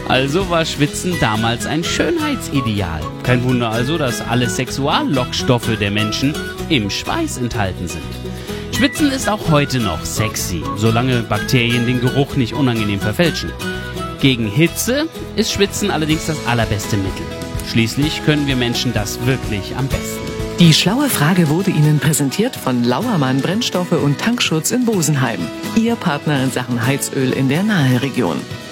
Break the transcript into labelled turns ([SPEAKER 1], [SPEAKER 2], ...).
[SPEAKER 1] Also war Schwitzen damals ein Schönheitsideal. Kein Wunder also, dass alle Sexuallockstoffe der Menschen im Schweiß enthalten sind. Schwitzen ist auch heute noch sexy, solange Bakterien den Geruch nicht unangenehm verfälschen. Gegen Hitze ist Schwitzen allerdings das allerbeste Mittel. Schließlich können wir Menschen das wirklich am besten.
[SPEAKER 2] Die schlaue Frage wurde Ihnen präsentiert von Lauermann Brennstoffe und Tankschutz in Bosenheim. Ihr Partner in Sachen Heizöl in der Naheregion.